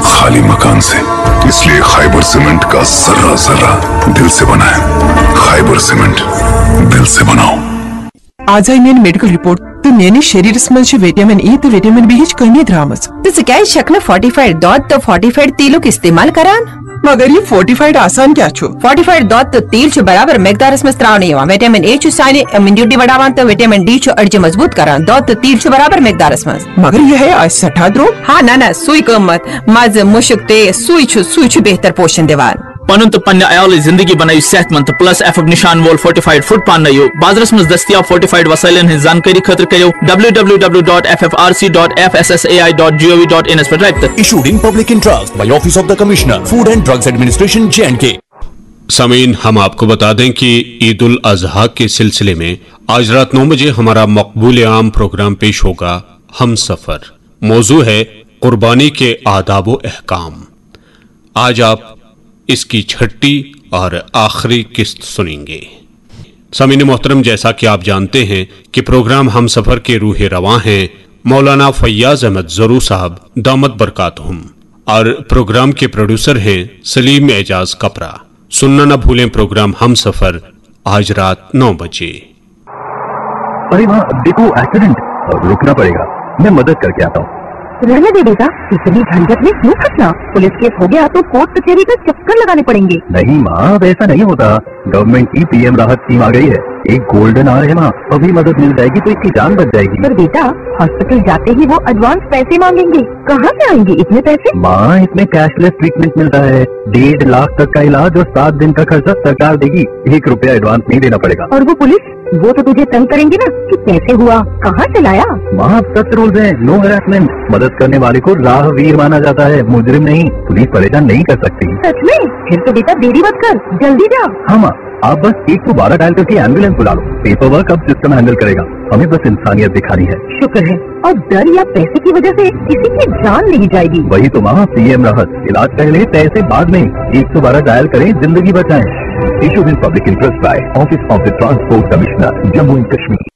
खाली मकान से। इसलिए खैबर सीमेंट का जर्रा जर्रा दिल से बना है। खैबर सीमेंट, दिल से बनाओ। आज आई मेन मेडिकल रिपोर्ट तो मेरे शरीर में विटामिन ई तो विटामिन बी कमी द्रामज क्या शक्ल फोर्टिफाइड दूध तो फोर्टिफाइड तेलुक इस्तेमाल करान। मगर ये फोर्टिफाइड आसान क्या छो? फोर्टिफाइड दूध तो तेल बराबर मिकदारस में त्रावन। विटामिन ए सानि इम्यूनिटी बढ़ावान तो विटामिन डी अड़ज मजबूत करान। दूध तो तेल बराबर मिकदारस में। मगर यह है आज 60 द्रो। हाँ ना सुई कमत मज मुशक ते सुई बेहतर पोषण दिवान। पनुन तो पन्ने अयाल जिंदगी बनायु सेहतमंद प्लस एफक निशान वोल फोर्टिफाइड फूड पानो बाजरस में दस्तियाब फोर्टिफाइड वसाइलन हिंद जानकारी खतर करो www.ffrc.fssai.gov.in पर राब्ता। Issued in public interest by Office of the Commissioner, Food and Drugs Administration, J&K। सामीन, हम आपको बता दें कि ईद उल अजहा के सिलसिले में आज रात 9 बजे हमारा मकबूल आम प्रोग्राम पेश होगा। हम सफर मौजू है कुर्बानी के आदाब व अहकाम। आज आप इसकी छठी और आखिरी किस्त सुनेंगे। सामीन मोहतरम, जैसा कि आप जानते हैं कि प्रोग्राम हम सफर के रूह रवां हैं मौलाना फैयाज अहमद ज़रू साहब दामत बरकातहुम, और प्रोग्राम के प्रोड्यूसर हैं सलीम एजाज कपरा। सुनना न भूलें प्रोग्राम हम सफर आज रात 9 बजे। अरे वहाँ देखो एक्सीडेंट, रुकना पड़ेगा, मैं मदद करके आता हूँ। रहने दे बेटा, इतनी झंझट में क्यों फंसना? पुलिस केस हो गया तो कोर्ट कचहरी का चक्कर लगाने पड़ेंगे। नहीं माँ, वैसा नहीं होता। गवर्नमेंट की पीएम राहत स्कीम आ गई है। एक गोल्डन आवर है माँ, अभी मदद मिल जाएगी तो इसकी जान बच जाएगी। पर बेटा, हॉस्पिटल जाते ही वो एडवांस पैसे मांगेंगे, कहाँ से आएंगे इतने पैसे? माँ, इसमें कैशलेस ट्रीटमेंट मिलता है। 1.5 लाख तक का इलाज और 7 दिन का खर्चा सरकार देगी। 1 रुपया एडवांस नहीं देना पड़ेगा। और वो पुलिस, वो तो तुझे तंग करेंगे ना कि कैसे हुआ, कहाँ से लाया? माँ, सख्त रूल्स हैं, नो हैरेसमेंट। मदद करने वाले को राहवीर माना जाता है, मुजरिम नहीं। पुलिस परेशान नहीं कर सकती। सच में? फिर तो बेटा देरी मत कर, जल्दी जा। हाँ माँ, आप बस 112 डायल करके एम्बुलेंस बुला लो। पेपर वर्क अब सिस्टम हैंडल करेगा, हमें बस इंसानियत दिखानी है। शुक्र है। और डर या पैसे की वजह से किसी की जान नहीं जाएगी। वही तो माँ, पीएम राहत, इलाज पहले पैसे बाद में। 112 डायल करें, जिंदगी बचाएं। Issued in public interest by office of the transport commissioner, Jammu and Kashmir.